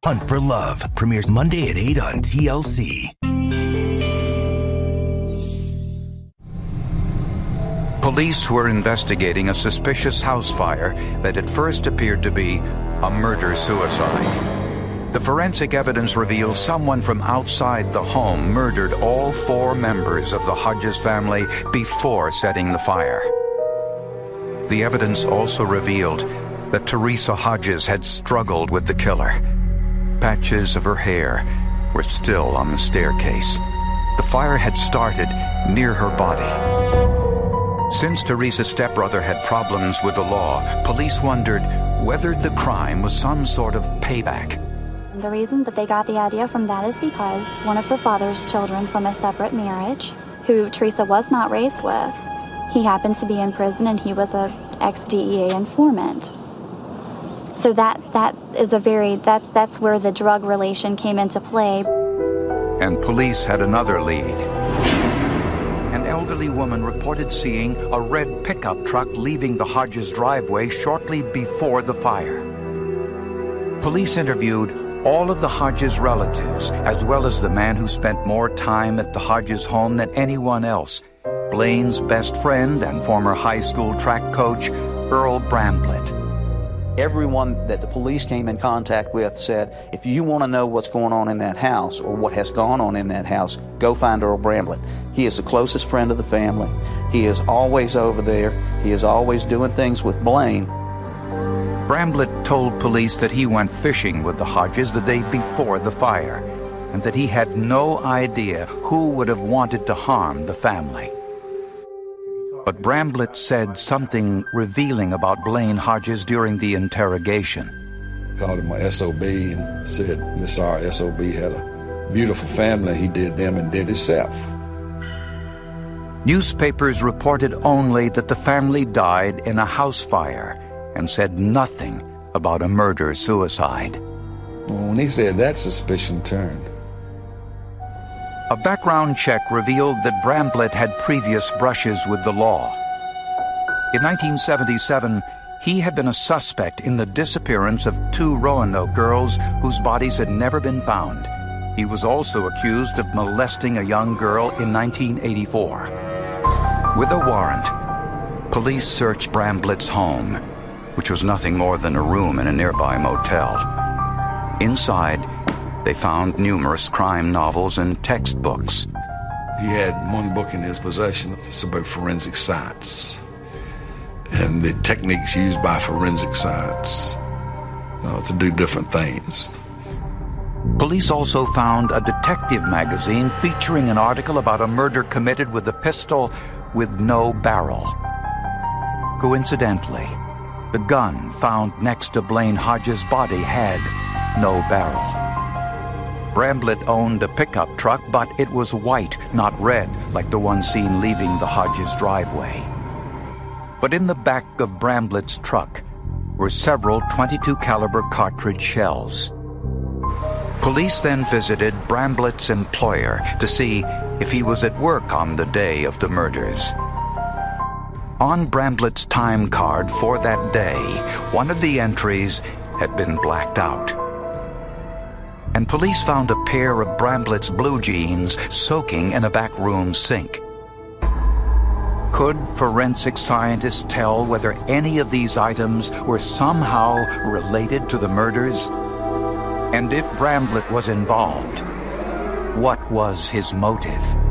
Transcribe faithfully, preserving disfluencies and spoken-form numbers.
Hunt for Love premieres Monday at eight on T L C. Police were investigating a suspicious house fire that at first appeared to be a murder-suicide. The forensic evidence revealed someone from outside the home murdered all four members of the Hodges family before setting the fire. The evidence also revealed that Teresa Hodges had struggled with the killer. Patches of her hair were still on the staircase. The fire had started near her body. Since Teresa's stepbrother had problems with the law, police wondered whether the crime was some sort of payback. The reason that they got the idea from that is because one of her father's children from a separate marriage, who Teresa was not raised with, he happened to be in prison and he was a ex-D E A informant. So that that is a very, that's, that's where the drug relation came into play. And police had another lead. An elderly woman reported seeing a red pickup truck leaving the Hodges driveway shortly before the fire. Police interviewed all of the Hodges relatives, as well as the man who spent more time at the Hodges home than anyone else, Blaine's best friend and former high school track coach, Earl Bramblett. Everyone that the police came in contact with said, if you want to know what's going on in that house or what has gone on in that house, go find Earl Bramblett. He is the closest friend of the family. He is always over there. He is always doing things with Blaine. Bramblett told police that he went fishing with the Hodges the day before the fire, and that he had no idea who would have wanted to harm the family. But Bramblett said something revealing about Blaine Hodges during the interrogation. Called him my S O B and said this our S O B had a beautiful family. He did them and did himself. Newspapers reported only that the family died in a house fire and said nothing about a murder-suicide. When he said that, suspicion turned. A background check revealed that Bramblett had previous brushes with the law. In nineteen seventy-seven, he had been a suspect in the disappearance of two Roanoke girls whose bodies had never been found. He was also accused of molesting a young girl in nineteen eighty-four. With a warrant, police searched Bramblett's home, which was nothing more than a room in a nearby motel. Inside, they found numerous crime novels and textbooks. He had one book in his possession. It's about forensic science and the techniques used by forensic science uh, to do different things. Police also found a detective magazine featuring an article about a murder committed with a pistol with no barrel. Coincidentally, the gun found next to Blaine Hodges' body had no barrel. Bramblett owned a pickup truck, but it was white, not red, like the one seen leaving the Hodges driveway. But in the back of Bramblett's truck were several twenty-two caliber cartridge shells. Police then visited Bramblett's employer to see if he was at work on the day of the murders. On Bramblett's time card for that day, one of the entries had been blacked out. And police found a pair of Bramblett's blue jeans soaking in a backroom sink. Could forensic scientists tell whether any of these items were somehow related to the murders? And if Bramblett was involved, what was his motive?